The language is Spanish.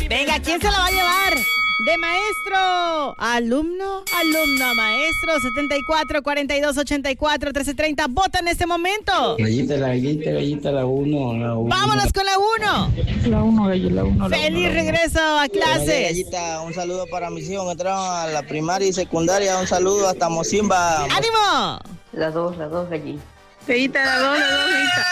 Venga, ¿quién se la va a llevar? De maestro, alumno, maestro, 74 42 84 13 30. Vota en este momento. Gallita, la 1. Vámonos con la 1. La 1, la 1. Feliz regreso a clases. Gallita, un saludo para mis hijos que entraron a la primaria y secundaria. Un saludo hasta Mocimba. ¡Ánimo! La 2, gallita. Gallita, la 2, gallita.